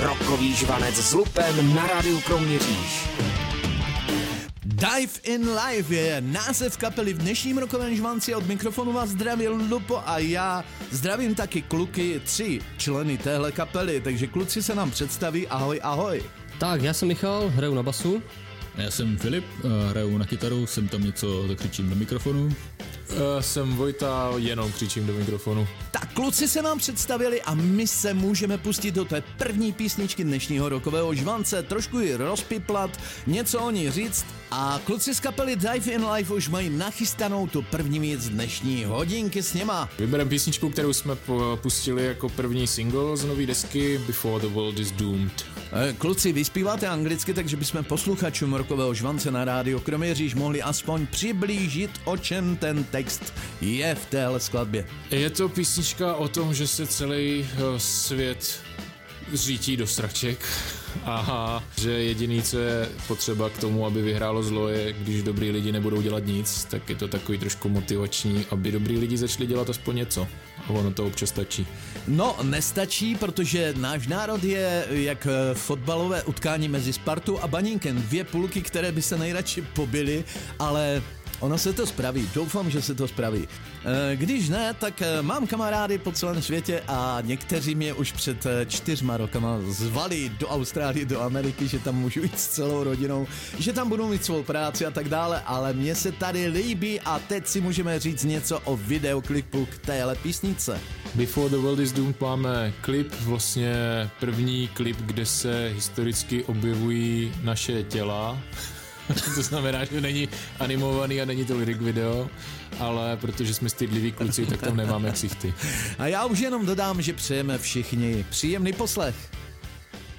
Rockový žvanec s Lupem na rádiu Kroměříž. Dive in Life je název kapely v dnešním rokovém žvanci. Od mikrofonu vás zdraví Lupo a já zdravím taky kluky, 3 členy téhle kapely, takže kluci se nám představí. Ahoj, ahoj. Tak, já jsem Michal, hraju na basu. Já jsem Filip, hraju na kytaru, jsem tam něco zakřičím do mikrofonu. Jsem Vojta, jenom křičím do mikrofonu. Tak kluci se nám představili a my se můžeme pustit do té první písničky dnešního rokového žvance, trošku ji rozpiplat, něco o ní říct a kluci z kapely Dive in Life už mají nachystanou tu první věc dnešní hodinky s něma. Vybereme písničku, kterou jsme pustili jako první single z nový desky Before the World is Doomed. Kluci, vy zpíváte anglicky, takže bychom posluchačům rokového žvance na rádiu Kroměříž mohli aspoň přiblížit, o čem ten text je v téhle skladbě. Je to písnička o tom, že se celý svět řítí do sraček a že jediný, co je potřeba k tomu, aby vyhrálo zlo, je, když dobrý lidi nebudou dělat nic, tak je to takový trošku motivační, aby dobrý lidi začali dělat aspoň něco. A ono to občas stačí. No, nestačí, protože náš národ je jak fotbalové utkání mezi Spartou a Baníkem. 2 půlky, které by se nejradši pobily, ale ono se to spraví, doufám, že se to spraví. Když ne, tak mám kamarády po celém světě a někteří mě už před 4 rokama zvali do Austrálie, do Ameriky, že tam můžu jít s celou rodinou, že tam budou mít svou práci a tak dále, ale mně se tady líbí a teď si můžeme říct něco o videoklipu k téhle písnice. Before the World is Doomed máme klip, vlastně první klip, kde se historicky objevují naše těla. To znamená, že není animovaný a není to lyric video, ale protože jsme stydliví kluci, tak tam nemáme ksichty. A já už jenom dodám, že přejeme všichni příjemný poslech.